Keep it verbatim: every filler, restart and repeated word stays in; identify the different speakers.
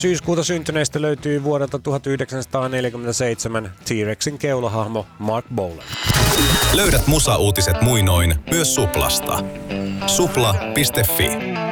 Speaker 1: Syyskuuta syntyneistä löytyy vuodelta tuhatyhdeksänsataaneljäkymmentäseitsemän T-Rexin keulahahmo Mark Bolan.
Speaker 2: Löydät musauutiset muinoin myös Suplasta. supla piste fi.